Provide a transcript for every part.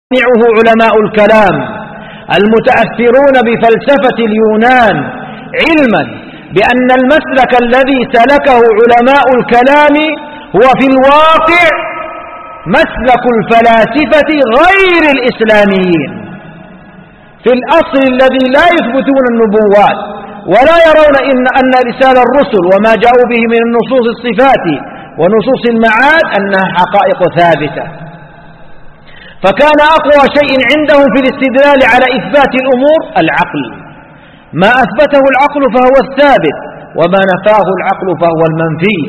يمنعه علماء الكلام المتأثرون بفلسفة اليونان، علما بأن المسلك الذي سلكه علماء الكلام هو في الواقع مسلك الفلاسفة غير الإسلاميين في الأصل الذي لا يثبتون النبوات ولا يرون أن رسال الرسل وما جاءوا به من النصوص الصفات ونصوص المعاد أنها حقائق ثابتة. فكان أقوى شيء عندهم في الاستدلال على إثبات الأمور العقل، ما أثبته العقل فهو الثابت وما نفاه العقل فهو المنفي،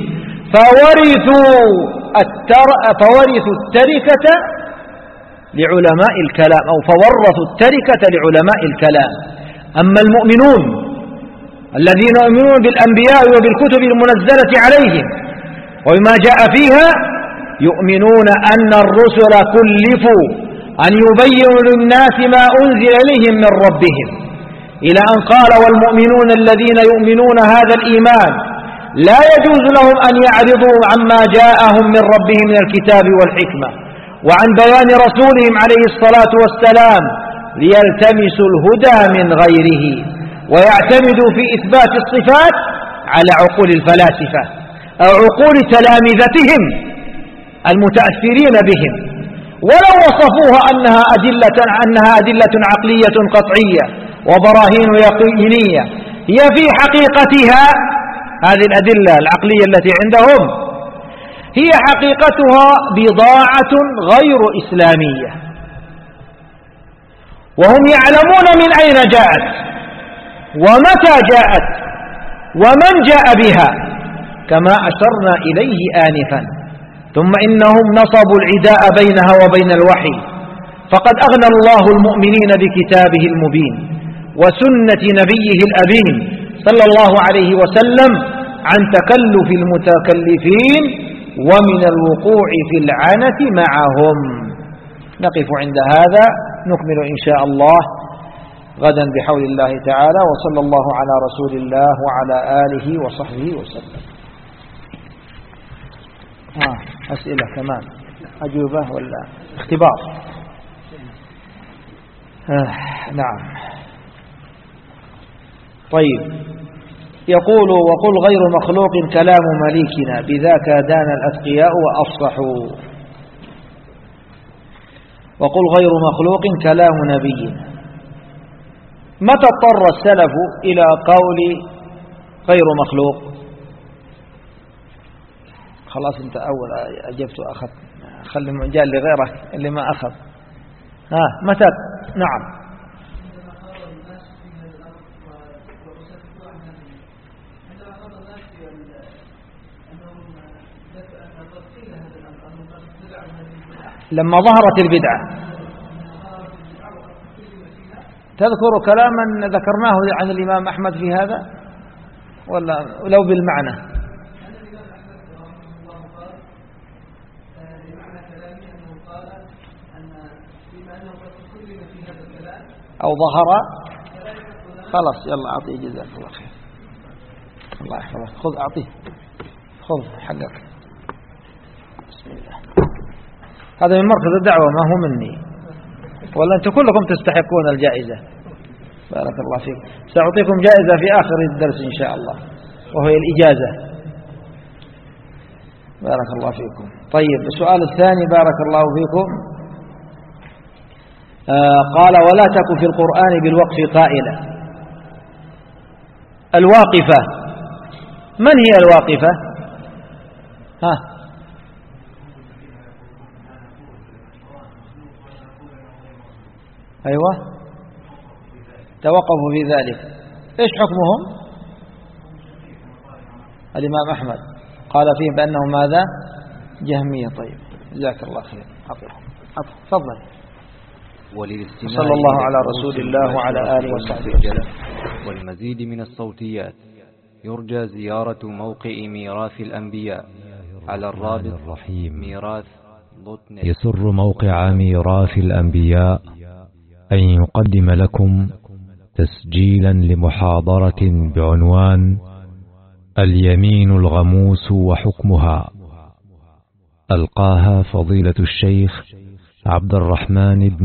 فورثوا التركة لعلماء الكلام، أو فورثوا التركة لعلماء الكلام. أما المؤمنون الذين يؤمنون بالأنبياء وبالكتب المنزلة عليهم وبما جاء فيها، يؤمنون أن الرسل كلفوا أن يبينوا للناس ما أنزل إليهم من ربهم، إلى أن قال: والمؤمنون الذين يؤمنون هذا الإيمان لا يجوز لهم أن يعرضوا عما جاءهم من ربهم من الكتاب والحكمة وعن بيان رسولهم عليه الصلاة والسلام ليلتمسوا الهدى من غيره، ويعتمدوا في إثبات الصفات على عقول الفلاسفة أو عقول تلامذتهم المتأثرين بهم، ولو وصفوها أنها أدلة عقلية قطعية وبراهين يقينية. هي في حقيقتها هذه الأدلة العقلية التي عندهم هي حقيقتها بضاعة غير إسلامية، وهم يعلمون من أين جاءت ومتى جاءت ومن جاء بها كما أشرنا إليه آنفا. ثم إنهم نصبوا العداء بينها وبين الوحي، فقد أغنى الله المؤمنين بكتابه المبين وسنة نبيه الأبين صلى الله عليه وسلم عن تكلف المتكلفين ومن الوقوع في العنة معهم. نقف عند هذا، نكمل إن شاء الله غدا بحول الله تعالى، وصلى الله على رسول الله وعلى آله وصحبه وسلم. أسئلة كمان، أجوبة ولا اختبار؟ نعم. طيب، يقول: وقل غير مخلوق كلام مليكنا بذاك دان الأتقياء وأفصحوا. وقل غير مخلوق كلام نبينا. متى اضطر السلف إلى قول غير مخلوق؟ خلاص انت أول أجبت وأخذت، خلي المجال لغيرك اللي ما أخذ. متى؟ نعم. لما ظهرت البدعة. تذكر كلاما ذكرناه عن الإمام أحمد في هذا ولا لو بالمعنى؟ أو ظهر. خلاص يلا أعطيه، جزاك الله خير، الله يحفظك. خذ أعطيه، خذ حقك. بسم الله. هذا من مركز الدعوة ما هو مني، ولا أنتم كلكم تستحقون الجائزة. بارك الله فيك. سأعطيكم جائزة في آخر الدرس إن شاء الله، وهي الإجازة. بارك الله فيكم. طيب، السؤال الثاني بارك الله فيكم. قال: ولا تك في القرآن بالوقف قائلة. الواقفة، من هي الواقفة؟ أيوة، توقفوا في ذلك. إيش حكمهم؟ الإمام أحمد قال فيه بأنه ماذا؟ جهمية. طيب، جزاك الله خير. تفضل. صلى الله على رسول الله وعلى آله وصحبه وسلم. والمزيد من الصوتيات يرجى زيارة موقع ميراث الأنبياء على الرابط ميراث.net. يسر موقع ميراث الأنبياء أن يقدم لكم تسجيلا لمحاضرة بعنوان اليمين الغموس وحكمها، ألقاها فضيلة الشيخ عبد الرحمن بن